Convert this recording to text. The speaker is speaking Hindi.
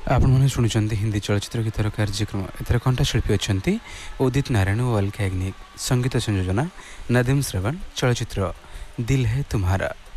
आपण मैंने शुणुंट हिंदी चलचित्र गीतर कार्यक्रम एथर कंठशिल्पी अच्छा उदित नारायण और अलका याग्निक संगीत संयोजना नदीम श्रवण चलचित्र दिल है तुम्हारा।